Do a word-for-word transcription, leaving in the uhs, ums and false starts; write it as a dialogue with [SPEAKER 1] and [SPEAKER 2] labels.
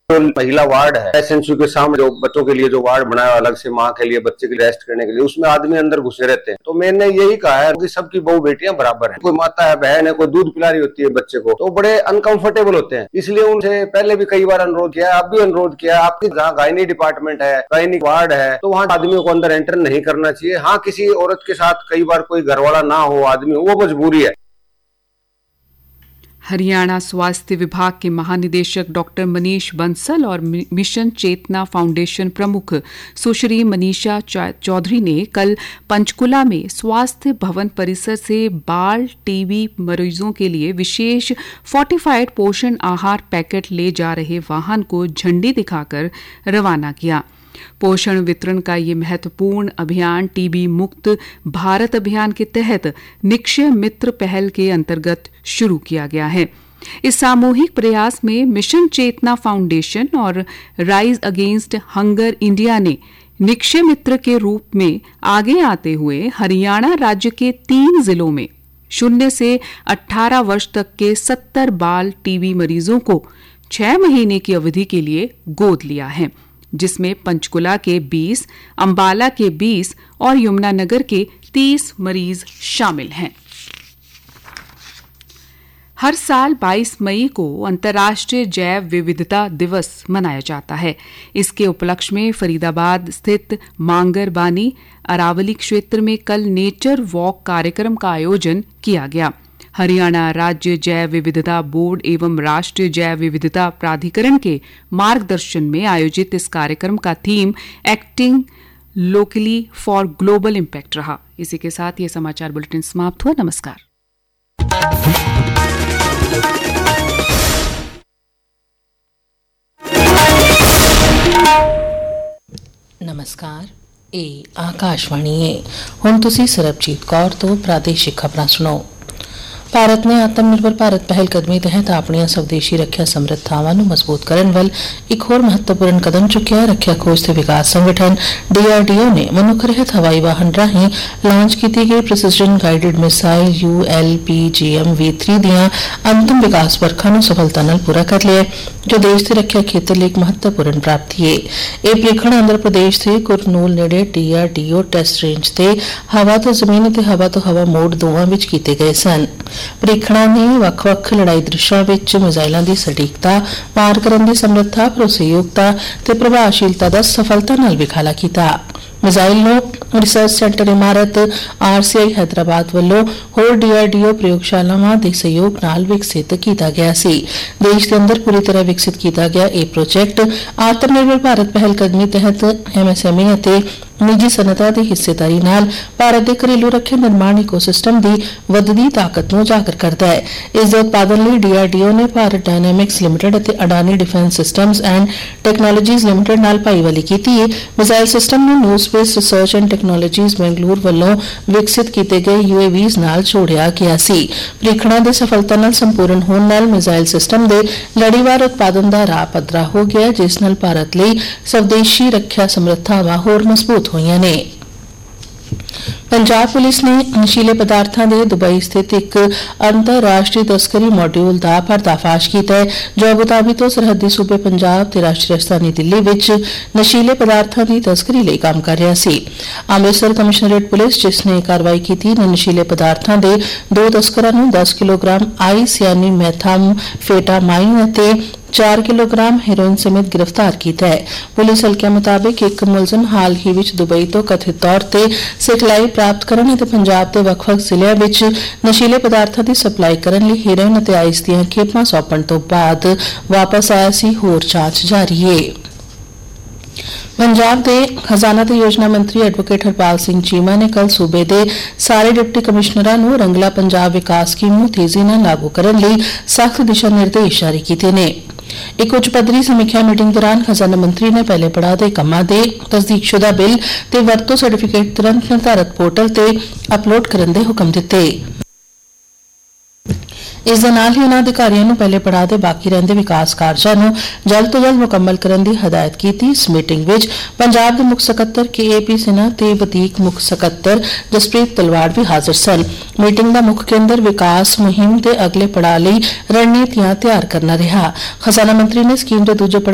[SPEAKER 1] जो महिला वार्ड है एसएनसी के सामने जो बच्चों के लिए जो वार्ड बनाया अलग से माँ के लिए बच्चे की रेस्ट करने के लिए, उसमें आदमी अंदर घुसे रहते हैं। तो मैंने यही कहा है कि सबकी बहू बेटियां बराबर है। कोई माता है, बहन है, कोई दूध पिला रही होती है बच्चे को, तो बड़े अनकंफर्टेबल होते हैं। इसलिए उनसे पहले भी कई बार अनुरोध किया है, अब भी अनुरोध किया है, आपकी जहाँ गायनी डिपार्टमेंट है, गायनी वार्ड है, तो वहाँ आदमियों को अंदर एंटर नहीं करना चाहिए। हाँ, किसी औरत के साथ कई बार कोई घरवाला ना हो आदमी, वो मजबूरी है।
[SPEAKER 2] हरियाणा स्वास्थ्य विभाग के महानिदेशक डॉक्टर मनीष बंसल और मिशन चेतना फाउंडेशन प्रमुख सुश्री मनीषा चौधरी ने कल पंचकुला में स्वास्थ्य भवन परिसर से बाल टीबी मरीजों के लिए विशेष फोर्टिफाइड पोषण आहार पैकेट ले जा रहे वाहन को झंडी दिखाकर रवाना किया। पोषण वितरण का ये महत्वपूर्ण अभियान टीबी मुक्त भारत अभियान के तहत निक्षय मित्र पहल के अंतर्गत शुरू किया गया है। इस सामूहिक प्रयास में मिशन चेतना फाउंडेशन और राइज अगेंस्ट हंगर इंडिया ने निक्षय मित्र के रूप में आगे आते हुए हरियाणा राज्य के तीन जिलों में शून्य से अठारह वर्ष तक के सत्तर बाल टीबी मरीजों को छह महीने की अवधि के लिए गोद लिया है, जिसमें पंचकुला के बीस, अंबाला के बीस और यमुनानगर के तीस मरीज शामिल हैं। हर साल बाईस मई को अंतर्राष्ट्रीय जैव विविधता दिवस मनाया जाता है। इसके उपलक्ष्य में फरीदाबाद स्थित मांगरबानी अरावली क्षेत्र में कल नेचर वॉक कार्यक्रम का आयोजन किया गया। हरियाणा राज्य जैव विविधता बोर्ड एवं राष्ट्रीय जैव विविधता प्राधिकरण के मार्गदर्शन में आयोजित इस कार्यक्रम का theme acting locally for global impact रहा। इसी के साथ ये समाचार बुलेटिन समाप्त हुआ। नमस्कार।
[SPEAKER 3] नमस्कार, ਇਹ ਆਕਾਸ਼ਵਾਣੀ ਹੈ। ਹੁਣ ਤੁਸੀਂ ਸਰਬਜੀਤ ਕੌਰ ਤੋਂ ਪ੍ਰਾਦੇਸ਼ਿਕ ਖਬਰਾਂ ਸੁਣੋ। ਭਾਰਤ ਨੇ ਆਤਮ ਨਿਰਭਰ ਭਾਰਤ ਪਹਿਲ ਕਦਮੀ ਤਹਿਤ ਆਪਣੀਆਂ ਸਵਦੇਸ਼ੀ ਰੱਖਿਆ ਸਮਰੱਥਾਵਾਂ ਨੂੰ ਮਜ਼ਬੂਤ ਕਰਨ ਵੱਲ ਇੱਕ ਹੋਰ ਮਹੱਤਵਪੂਰਨ ਕਦਮ ਚੁੱਕਿਆ। ਰੱਖਿਆ ਖੋਜ ਤੇ ਵਿਕਾਸ ਸੰਗਠਨ ਡੀ ਆਰ ਡੀ ਓ ਨੇ ਮਨੁੱਖ ਰਹਿਤ ਹਵਾਈ ਵਾਹਨ ਰਾਹੀਂ ਲਾਂਚ ਕੀਤੀ ਗਈ ਪ੍ਰੀਸੀਜਨ guided missile U L P ਜੀ ਐਮ ਵੀ ਥ੍ਰੀ ਦੀਆਂ ਅੰਤਿਮ ਵਿਕਾਸ ਵਰਖਾਂ ਨੂੰ ਸਫਲਤਾ ਨਾਲ ਪੂਰਾ ਕਰ ਲਿਆ, ਜੋ ਦੇਸ਼ ਦੇ ਰੱਖਿਆ ਖੇਤਰ ਲਈ ਇੱਕ ਮਹੱਤਵਪੂਰਨ ਪ੍ਰਾਪਤੀ ਹੈ। ਇਹ ਪ੍ਰੀਖਣ ਆਂਧਰ ਪ੍ਰਦੇਸ਼ ਦੇ ਕੁਰਨੂਲ ਨੇੜੇ D R D O test range ਤੇ ਹਵਾ ਤੋਂ ਜ਼ਮੀਨ ਅਤੇ ਹਵਾ ਤੋਂ ਹਵਾ ਮੋਡ ਦੋਵਾਂ ਵਿੱਚ ਕੀਤੇ ਗਏ ਸਨ। ਪ੍ਰੀਖਣਾਂ ਨੇ ਵੱਖ-ਵੱਖ ਲੜਾਈ ਦ੍ਰਿਸ਼ਾਂ ਵਿੱਚ ਮਿਜ਼ਾਈਲਾਂ ਦੀ ਸਟੀਕਤਾ, ਪਾਰ ਕਰਨ ਦੀ ਸਮਰੱਥਾ, ਭਰੋਸੇਯੋਗਤਾ ਤੇ ਪ੍ਰਭਾਵਸ਼ੀਲਤਾ ਦਾ ਸਫਲਤਾ ਨਾਲ ਵਿਖਾਲਾ ਕੀਤਾ। ਮਿਜ਼ਾਈਲ ਨੂੰ ਰਿਸਰਚ ਸੈਂਟਰ ਇਮਾਰਤ ਆਰ ਸੀ ਆਈ ਹੈਦਰਾਬਾਦ ਵੱਲੋਂ ਹੋਰ ਡੀ ਆਰ ਡੀ ਓ ਪ੍ਰਯੋਗਸ਼ਾਲਾਵਾਂ ਦੇ ਸਹਿਯੋਗ ਨਾਲ ਵਿਕਸਿਤ ਕੀਤਾ ਗਿਆ ਸੀ। ਦੇਸ਼ ਦੇ ਅੰਦਰ ਪੂਰੀ ਤਰ੍ਹਾਂ ਵਿਕਸਿਤ ਕੀਤਾ ਗਿਆ ਇਹ ਪ੍ਰੋਜੈਕਟ ਆਤਮ ਨਿਰਭਰ ਭਾਰਤ ਪਹਿਲ ਕਦਮੀ ਤਹਿਤ ਐਮ ਐਸ ਐਮ ਈ ਅਤੇ ਨਿੱਜੀ ਸਨਅਤਾਂ ਦੀ ਹਿੱਸੇਦਾਰੀ ਨਾਲ ਭਾਰਤ ਦੇ ਘਰੇਲੂ ਰੱਖਿਆ ਨਿਰਮਾਣ ਇਕੋਸਿਸਟਮ ਦੀ ਵੱਧਦੀ ਤਾਕਤ ਨੂੰ ਉਜਾਗਰ ਕਰਦਾ ਹੈ। ਇਸ ਦੇ ਉਤਪਾਦਨ ਲਈ ਡੀ ਆਰ ਡੀ ਓ ਨੇ ਭਾਰਤ ਡਾਇਨਾਮਿਕਸ ਲਿਮਟਿਡ ਅਤੇ Adani defence systems and technologies limited ਨਾਲ ਭਾਈਵਾਲੀ ਕੀਤੀ ਹੈ। ਮਿਜ਼ਾਈਲ ਸਿਸਟਮ ਨੂੰ new space research and technologies Bengaluru ਵੱਲੋਂ ਵਿਕਸਿਤ ਕੀਤੇ ਗਏ ਯੂ ਏ ਵੀਜ਼ ਨਾਲ ਜੋੜਿਆ ਗਿਆ ਸੀ। ਪ੍ਰੀਖਣਾਂ ਦੇ ਸਫਲਤਾ ਨਾਲ ਸੰਪੂਰਨ ਹੋਣ ਨਾਲ ਮਿਜ਼ਾਈਲ ਸਿਸਟਮ ਦੇ ਲੜੀਵਾਰ ਉਤਪਾਦਨ ਦਾ ਰਾਹ ਪੱਧਰਾ ਹੋ ਗਿਆ, ਜਿਸ ਨਾਲ ਭਾਰਤ ਲਈ ਸਵਦੇਸ਼ੀ ਰੱਖਿਆ ਸਮਰੱਥਾਵਾਂ ਹੋਰ ਮਜ਼ਬੂਤ ਹੋਈਆਂ ਨੇ। ਪੰਜਾਬ ਪੁਲਿਸ ਨੇ ਨਸ਼ੀਲੇ ਪਦਾਰਥਾਂ ਦੇ ਦੁਬਈ ਸਥਿਤ ਇੱਕ ਅੰਤਰਰਾਸ਼ਟਰੀ ਤਸਕਰੀ ਮੋਡਿਊਲ ਦਾ ਪਰਦਾਫਾਸ਼ ਕੀਤਾ ਹੈ, ਜੋ ਅਬੂ ਧਾਬੀ ਤੋਂ ਸਰਹੱਦੀ ਸੂਬੇ ਪੰਜਾਬ ਤੇ ਰਾਸ਼ਟਰੀ ਰਾਜਧਾਨੀ ਦਿੱਲੀ ਵਿੱਚ ਨਸ਼ੀਲੇ ਪਦਾਰਥਾਂ ਦੀ ਤਸਕਰੀ ਲਈ ਕੰਮ ਕਰ ਰਿਹਾ ਸੀ। ਅੰਮ੍ਰਿਤਸਰ ਕਮਿਸ਼ਨਰੇਟ ਪੁਲਿਸ, ਜਿਸ ਨੇ ਕਾਰਵਾਈ ਕੀਤੀ, ਨੇ ਨਸ਼ੀਲੇ ਪਦਾਰਥਾਂ ਦੇ ਦੋ ਤਸਕਰਾਂ ਨੂੰ ਦਸ ਕਿਲੋਗ੍ਰਾਮ ਆਈਸ ਯਾਨੀ ਮੈਥਾਮਫੇਟਾਮਾਈਨ ਅਤੇ ਚਾਰ ਕਿਲੋਗ੍ਰਾਮ ਹੈਰੋਇਨ ਸਮੇਤ ਗ੍ਰਿਫਤਾਰ ਕੀਤਾ ਹੈ। ਪੁਲਿਸ ਹਲਕਿਆਂ ਮੁਤਾਬਿਕ ਇੱਕ ਮੁਲਜ਼ਮ ਹਾਲ ਹੀ ਵਿੱਚ ਦੁਬਈ ਤੋਂ ਕਥਿਤ ਤੌਰ ਤੇ ਸਿਖਲਾਈ ਪ੍ਰਾਪਤ ਕਰਨ ਅਤੇ ਪੰਜਾਬ ਦੇ ਵੱਖ-ਵੱਖ ਜ਼ਿਲ੍ਹਿਆਂ ਵਿੱਚ ਨਸ਼ੀਲੇ ਪਦਾਰਥਾਂ ਦੀ ਸਪਲਾਈ ਕਰਨ ਲਈ ਹੈਰੋਇਨ ਅਤੇ ਆਈਸ ਦੀਆਂ ਖੇਪਾਂ ਸੌਂਪਣ ਤੋਂ ਬਾਅਦ ਵਾਪਸ ਆਇਆ ਸੀ। ਹੋਰ ਜਾਂਚ ਜਾਰੀ ਹੈ। ਪੰਜਾਬ ਦੇ ਖਜ਼ਾਨਾ ਤੇ ਯੋਜਨਾ ਮੰਤਰੀ ਐਡਵੋਕੇਟ ਹਰਪਾਲ ਸਿੰਘ ਚੀਮਾ ਨੇ ਕੱਲ ਸੂਬੇ ਦੇ ਸਾਰੇ ਡਿਪਟੀ ਕਮਿਸ਼ਨਰਾਂ ਨੂੰ ਰੰਗਲਾ ਪੰਜਾਬ ਵਿਕਾਸ ਸਕੀਮ ਨੂੰ ਤੇਜ਼ੀ ਨਾਲ ਲਾਗੂ ਕਰਨ ਲਈ ਸਖਤ ਦਿਸ਼ਾ ਨਿਰਦੇਸ਼ ਜਾਰੀ ਕੀਤੇ ਨੇ। ਇੱਕ ਉੱਚ ਪੱਧਰੀ ਸਮੀਖਿਆ ਮੀਟਿੰਗ ਦੌਰਾਨ ਖਜ਼ਾਨਾ ਮੰਤਰੀ ਨੇ ਪਹਿਲੇ ਪੜਾਅ ਦੇ ਕੰਮਾਂ ਦੇ ਤਸਦੀਕਸ਼ੁਦਾ ਬਿੱਲ ਤੇ ਵਰਤੋਂ ਸਰਟੀਫਿਕੇਟ ਤੁਰੰਤ ਨਿਰਧਾਰਤ ਪੋਰਟਲ ਤੇ ਅਪਲੋਡ ਕਰਨ ਦੇ ਹੁਕਮ ਦਿੱਤੇ। ਇਸ ਦੇ ਨਾਲ ਹੀ ਉਨ੍ਹਾਂ ਅਧਿਕਾਰੀਆਂ ਨੂੰ ਪਹਿਲੇ ਪੜਾਅ ਦੇ ਬਾਕੀ ਰਹਿੰਦੇ ਵਿਕਾਸ ਕਾਰਜਾਂ ਨੂੰ ਜਲਦ ਤੋਂ ਜਲਦ ਮੁਕੰਮਲ ਕਰਨ ਦੀ ਹਦਾਇਤ ਕੀਤੀ। ਇਸ ਮੀਟਿੰਗ ਵਿੱਚ ਪੰਜਾਬ ਦੇ ਮੁੱਖ ਸਕੱਤਰ ਕੇ ਏ ਪੀ ਸਿਨਹਾ ਤੇ ਵਧੀਕ ਮੁੱਖ ਸਕੱਤਰ ਜਸਪ੍ਰੀਤ ਤਲਵਾੜ ਵੀ ਹਾਜ਼ਰ ਸਨ। ਮੀਟਿੰਗ ਦਾ ਮੁੱਖ ਕੇਂਦਰ ਵਿਕਾਸ ਮੁਹਿੰਮ ਦੇ ਅਗਲੇ ਪੜਾਅ ਲਈ ਰਣਨੀਤੀਆਂ ਤਿਆਰ ਕਰਨਾ ਰਿਹਾ। ਖਜ਼ਾਨਾ ਮੰਤਰੀ ਨੇ ਸਕੀਮ ਦੇ ਦੂਜੇ